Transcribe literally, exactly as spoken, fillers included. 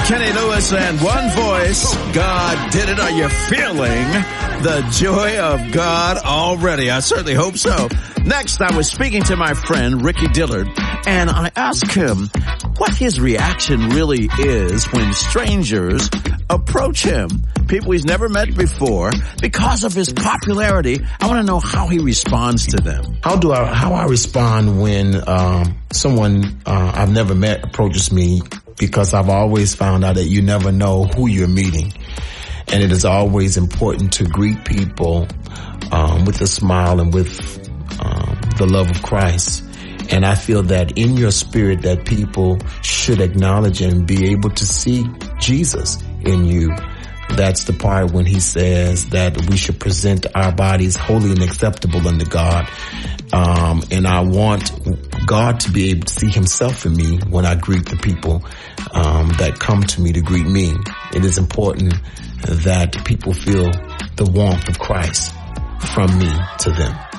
Kenny Lewis and One Voice. God did it. Are you feeling the joy of God already? I certainly hope so. Next, I was speaking to my friend Ricky Dillard, and I asked him what his reaction really is when strangers approach him, people he's never met before. Because of his popularity, I want to know how he responds to them. How do I, how I respond when um, someone uh, I've never met approaches me, because I've always found out that you never know who you're meeting. And it is always important to greet people um, with a smile and with um, the love of Christ. And I feel that in your spirit that people should acknowledge and be able to see Jesus in you. That's the part when he says that we should present our bodies holy and acceptable unto God. Um, and I want God to be able to see himself in me when I greet the people um, that come to me to greet me. It is important that people feel the warmth of Christ from me to them.